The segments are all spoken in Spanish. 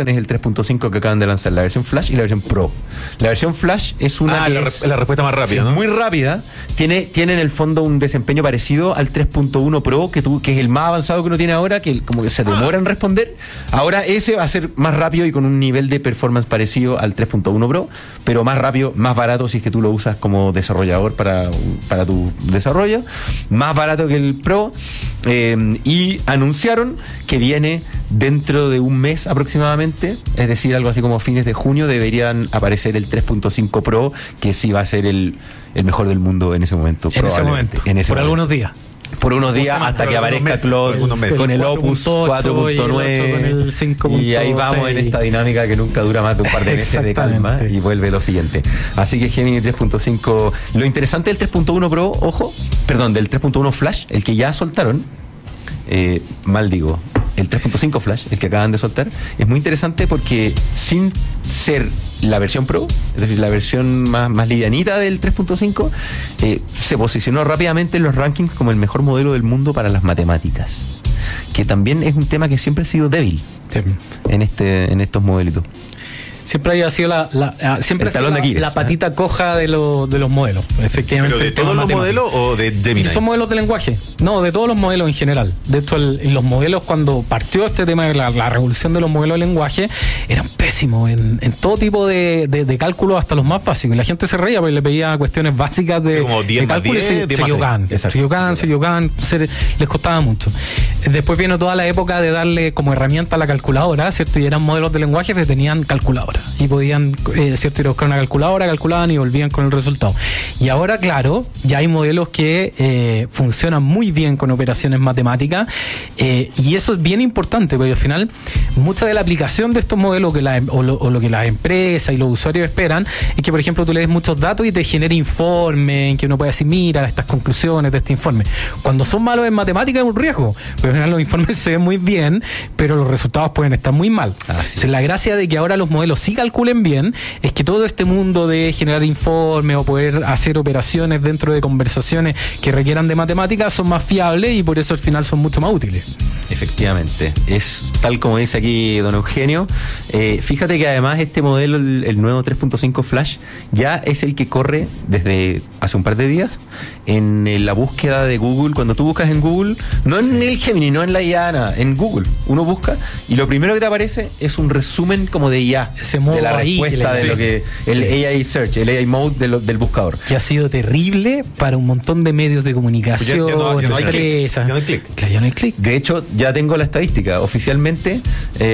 versiones del 3.5 que acaban de lanzar, la versión Flash y la versión Pro. La versión Flash es una la respuesta más rápida, ¿no? Muy rápida, tiene en el fondo un desempeño parecido al 3.1 Pro que es el más avanzado que uno tiene ahora, que como que se demora en responder. Ahora ese va a ser más rápido y con un nivel de performance parecido al 3.1 Pro, pero más rápido, más barato si es que tú lo usas como desarrollador para tu desarrollo, más barato que el Pro. Y anunciaron que viene dentro de un mes aproximadamente, es decir, algo así como fines de junio deberían aparecer el 3.5 Pro, que sí va a ser el mejor del mundo en ese momento. Algunos días. Por unos días hasta que aparezca Claude con el Opus 4.9 y ahí vamos en esta dinámica que nunca dura más de un par de meses de calma y vuelve lo siguiente. Así que Gemini 3.5, lo interesante del 3.1 Pro, del 3.1 Flash, el que ya soltaron, el 3.5 Flash, el que acaban de soltar, es muy interesante porque sin ser la versión Pro, es decir, la versión más livianita del 3.5, se posicionó rápidamente en los rankings como el mejor modelo del mundo para las matemáticas, que también es un tema que siempre ha sido débil en estos modelitos. Siempre había sido la patita coja de los modelos, efectivamente. ¿Pero de todos los modelos o de Gemini? Son modelos de lenguaje, no, de todos los modelos en general. De hecho, en los modelos, cuando partió este tema de la revolución de los modelos de lenguaje, eran pésimos en todo tipo de cálculos, hasta los más básicos. Y la gente se reía porque le pedía cuestiones básicas de cálculo y se equivocaban, les costaba mucho. Después vino toda la época de darle como herramienta a la calculadora, ¿cierto? Y eran modelos de lenguaje que tenían calculadora. Y podían, ¿cierto?, ir a buscar una calculadora, calculaban y volvían con el resultado. Y ahora, claro, ya hay modelos que funcionan muy bien con operaciones matemáticas, y eso es bien importante, porque al final, mucha de la aplicación de estos modelos lo que las empresas y los usuarios esperan es que, por ejemplo, tú le des muchos datos y te genere informe en que uno puede decir, mira, estas conclusiones de este informe. Cuando son malos en matemáticas es un riesgo, porque al final los informes se ven muy bien, pero los resultados pueden estar muy mal. Entonces, la gracia de que ahora los modelos sí calculen bien es que todo este mundo de generar informes o poder hacer operaciones dentro de conversaciones que requieran de matemáticas son más fiables y por eso al final son mucho más útiles. Efectivamente, es tal como dice aquí don Eugenio. Fíjate que además este modelo, el nuevo 3.5 Flash, ya es el que corre desde hace un par de días en la búsqueda de Google. Cuando tú buscas en Google, no en el Gemini, no en la IA, en Google, uno busca y lo primero que te aparece es un resumen como de IA, de la respuesta de lo que el AI Search, el AI Mode del buscador. Que ha sido terrible para un montón de medios de comunicación, ya no hay clic. Claro, ya no hay clic. De hecho, ya tengo la estadística. Oficialmente,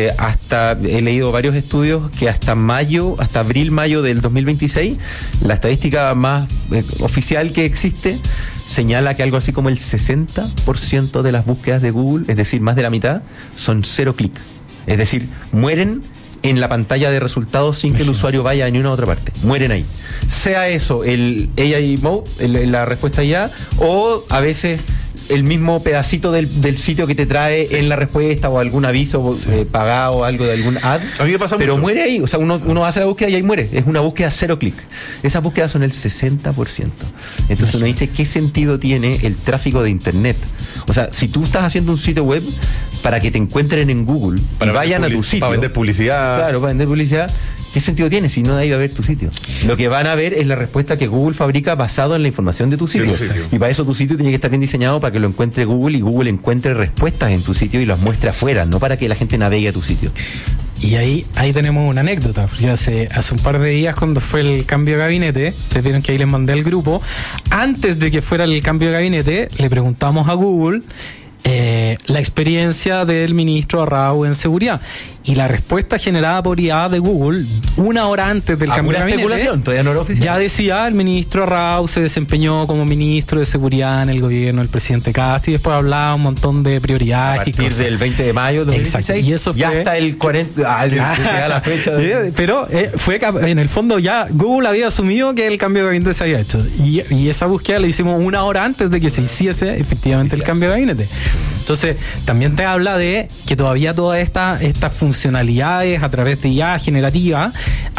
he leído varios estudios que hasta abril-mayo del 2026, la estadística más oficial que existe señala que algo así como el 60% de las búsquedas de Google, es decir, más de la mitad, son 0 clic. Es decir, mueren en la pantalla de resultados sin que el usuario vaya a ni una otra parte. Mueren ahí. Sea eso el AI Mode, la respuesta IA, o a veces el mismo pedacito del sitio que te trae en la respuesta o algún aviso pagado o algo de algún ad. A mí me pasa pero mucho. Muere ahí. O sea, uno hace la búsqueda y ahí muere. Es una búsqueda 0 clic. Esas búsquedas son el 60%. Entonces uno dice, ¿qué sentido tiene el tráfico de Internet? O sea, si tú estás haciendo un sitio web para que te encuentren en Google y vayan a tu sitio. Para vender publicidad. Claro, para vender publicidad. ¿Qué sentido tiene si no nadie va a ver tu sitio? Lo que van a ver es la respuesta que Google fabrica basado en la información de tu sitio. Y para eso tu sitio tiene que estar bien diseñado para que lo encuentre Google y Google encuentre respuestas en tu sitio y las muestre afuera, no para que la gente navegue a tu sitio. Y ahí tenemos una anécdota. Ya hace un par de días, cuando fue el cambio de gabinete, ustedes vieron que ahí les mandé al grupo, antes de que fuera el cambio de gabinete, le preguntamos a Google la experiencia del ministro Arrau en seguridad. Y la respuesta generada por IA de Google, una hora antes del cambio de gabinete, especulación, todavía no era oficial, ya decía, el ministro Arrau se desempeñó como ministro de seguridad en el gobierno del presidente Cast, y después hablaba un montón de prioridades. A partir del 20 de mayo de 2016. Y eso fue, ya hasta el 40, la fecha pero fue en el fondo ya Google había asumido que el cambio de gabinete se había hecho. Y esa búsqueda la hicimos una hora antes de que se hiciese efectivamente el cambio de gabinete. Entonces, también te habla de que todavía todas estas funcionalidades a través de IA generativa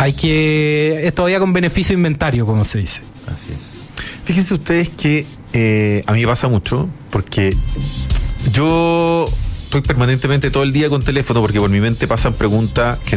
es todavía con beneficio inventario, como se dice. Así es. Fíjense ustedes que a mí me pasa mucho, porque yo estoy permanentemente todo el día con teléfono, porque por mi mente pasan preguntas